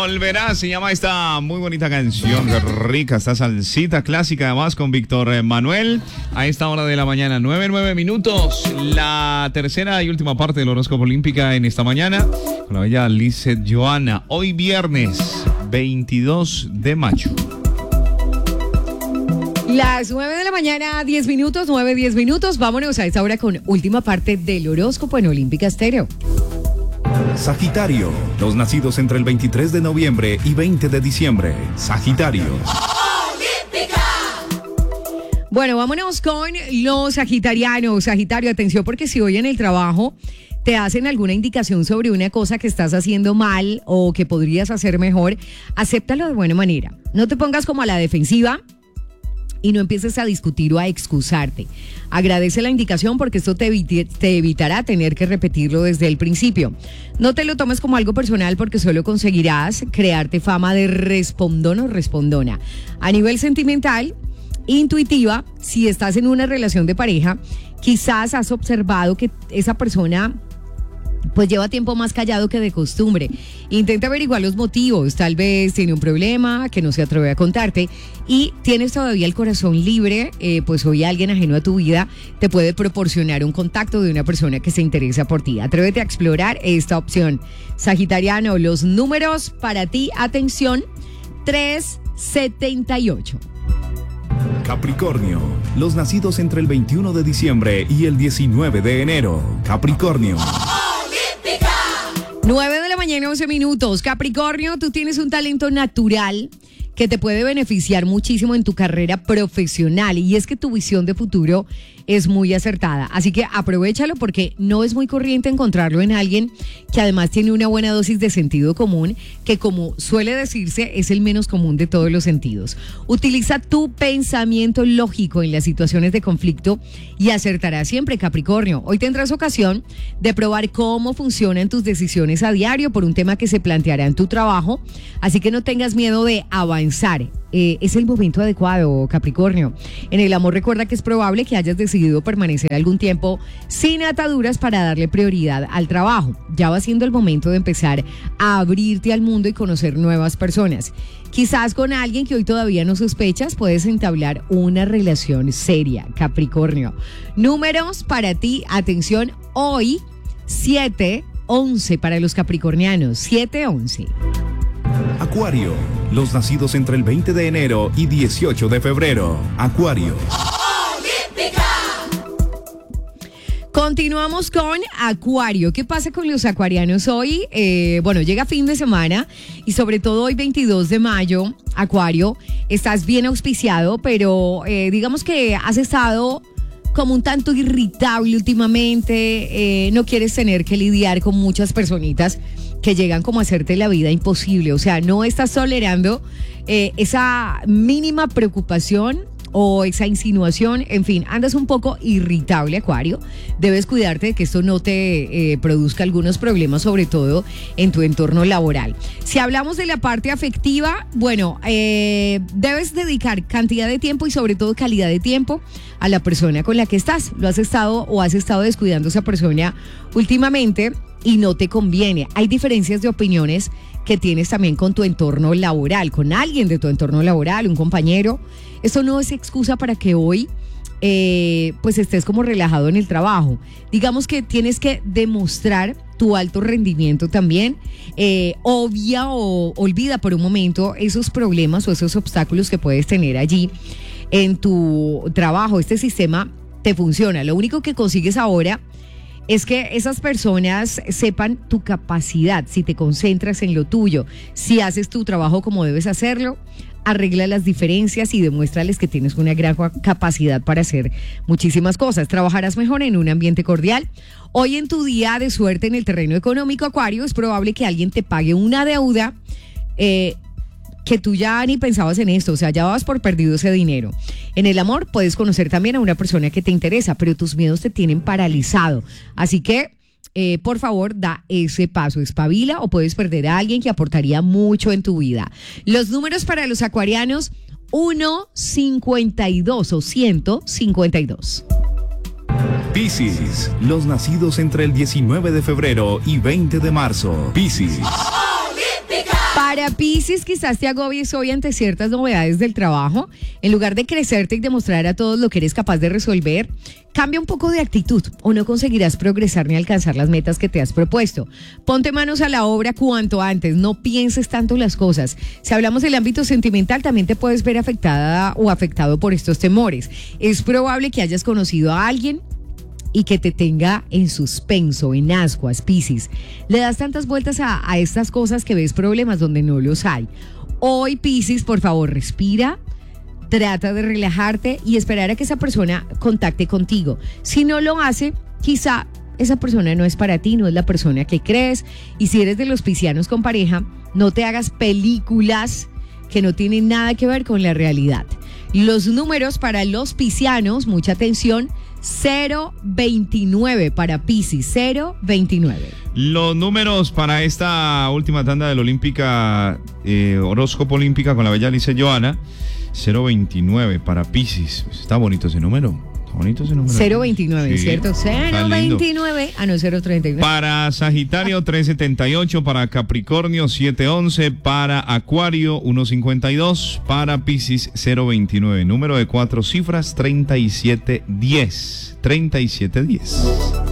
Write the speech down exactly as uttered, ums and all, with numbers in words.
Volverá, se llama esta muy bonita canción, qué rica, esta salsita clásica además con Víctor Manuel. A esta hora de la mañana, nueve, nueve minutos, la tercera y última parte del horóscopo olímpica en esta mañana, con la bella Lizeth Johanna. Hoy viernes, veintidós de mayo. Las nueve de la mañana, diez minutos, nueve, diez minutos. Vámonos a esta hora con última parte del horóscopo en Olímpica Estéreo. Sagitario, los nacidos entre el veintitrés de noviembre y veinte de diciembre. Sagitario. Bueno, vámonos con los sagitarianos. Sagitario, atención, porque si hoy en el trabajo te hacen alguna indicación sobre una cosa que estás haciendo mal o que podrías hacer mejor, acéptalo de buena manera. No te pongas como a la defensiva y no empieces a discutir o a excusarte. Agradece la indicación porque esto te, evite, te evitará tener que repetirlo desde el principio. No te lo tomes como algo personal porque solo conseguirás crearte fama de respondón o respondona. A nivel sentimental, intuitiva, si estás en una relación de pareja, quizás has observado que esa persona pues lleva tiempo más callado que de costumbre. Intenta averiguar los motivos, tal vez tiene un problema que no se atreve a contarte y tienes todavía el corazón libre, eh, pues hoy alguien ajeno a tu vida te puede proporcionar un contacto de una persona que se interesa por ti. Atrévete a explorar esta opción. Sagitariano, los números para ti, atención, tres setenta y ocho. Capricornio, los nacidos entre el veintiuno de diciembre y el diecinueve de enero. Capricornio. nueve de la mañana, once minutos. Capricornio, tú tienes un talento natural que te puede beneficiar muchísimo en tu carrera profesional y es que tu visión de futuro es muy acertada, así que aprovéchalo porque no es muy corriente encontrarlo en alguien que además tiene una buena dosis de sentido común, que como suele decirse es el menos común de todos los sentidos. Utiliza tu pensamiento lógico en las situaciones de conflicto y acertarás siempre, Capricornio. Hoy tendrás ocasión de probar cómo funcionan tus decisiones a diario por un tema que se planteará en tu trabajo, así que no tengas miedo de avanzar. Eh, es el momento adecuado, Capricornio. En el amor recuerda que es probable que hayas decidido permanecer algún tiempo sin ataduras para darle prioridad al trabajo. Ya va siendo el momento de empezar a abrirte al mundo y conocer nuevas personas. Quizás con alguien que hoy todavía no sospechas puedes entablar una relación seria, Capricornio. Números para ti, atención, hoy siete once para los capricornianos, siete once. Acuario, los nacidos entre el veinte de enero y dieciocho de febrero. Acuario. Continuamos con Acuario. ¿Qué pasa con los acuarianos hoy? Eh, bueno, llega fin de semana y sobre todo hoy veintidós de mayo, Acuario, estás bien auspiciado, pero eh, digamos que has estado como un tanto irritable últimamente, eh, no quieres tener que lidiar con muchas personitas que llegan como a hacerte la vida imposible, o sea, no estás tolerando eh, esa mínima preocupación o esa insinuación, en fin, andas un poco irritable, Acuario. Debes cuidarte de que esto no te eh, produzca algunos problemas, sobre todo en tu entorno laboral. Si hablamos de la parte afectiva, bueno, eh, debes dedicar cantidad de tiempo y sobre todo calidad de tiempo a la persona con la que estás. Lo has estado o has estado descuidando a esa persona últimamente y no te conviene. Hay diferencias de opiniones que tienes también con tu entorno laboral, con alguien de tu entorno laboral, un compañero. Esto no es excusa para que hoy eh, pues estés como relajado en el trabajo. Digamos que tienes que demostrar tu alto rendimiento también. Eh, obvia o olvida por un momento esos problemas o esos obstáculos que puedes tener allí en tu trabajo. Este sistema te funciona. Lo único que consigues ahora es que esas personas sepan tu capacidad, si te concentras en lo tuyo, si haces tu trabajo como debes hacerlo, arregla las diferencias y demuéstrales que tienes una gran capacidad para hacer muchísimas cosas. Trabajarás mejor en un ambiente cordial. Hoy en tu día de suerte en el terreno económico, Acuario, es probable que alguien te pague una deuda eh, que tú ya ni pensabas en esto, o sea, ya vas por perdido ese dinero. En el amor puedes conocer también a una persona que te interesa, pero tus miedos te tienen paralizado. Así que, eh, por favor, da ese paso, espabila o puedes perder a alguien que aportaría mucho en tu vida. Los números para los acuarianos, uno cincuenta y dos o ciento cincuenta y dos. Piscis, los nacidos entre el diecinueve de febrero y veinte de marzo. Piscis. Para Para Piscis, quizás te agobies hoy ante ciertas novedades del trabajo. En lugar de crecerte y demostrar a todos lo que eres capaz de resolver, cambia un poco de actitud o no conseguirás progresar ni alcanzar las metas que te has propuesto. Ponte manos a la obra cuanto antes, no pienses tanto las cosas. Si hablamos del ámbito sentimental, también te puedes ver afectada o afectado por estos temores. Es probable que hayas conocido a alguien y que te tenga en suspenso, en ascuas, Piscis. Le das tantas vueltas a, a estas cosas que ves problemas donde no los hay. Hoy, Piscis, por favor, respira, trata de relajarte y esperar a que esa persona contacte contigo. Si no lo hace, quizá esa persona no es para ti, no es la persona que crees. Y si eres de los piscianos con pareja, no te hagas películas que no tienen nada que ver con la realidad. Los números para los piscianos, mucha atención, cero veintinueve para Piscis, cero veintinueve. Los números para esta última tanda de la Olímpica, eh, horóscopo olímpica con la bella Alicia Joana, cero veintinueve para Piscis. Está bonito ese número. Está bonito ese número. cero veintinueve, sí, ¿cierto? cero veintinueve, ah no, cero treinta y nueve. Para Sagitario, tres setenta y ocho. Para Capricornio, siete once. Para Acuario, uno cincuenta y dos. Para Piscis, cero veintinueve. Número de cuatro cifras, treinta y siete diez. treinta y siete diez.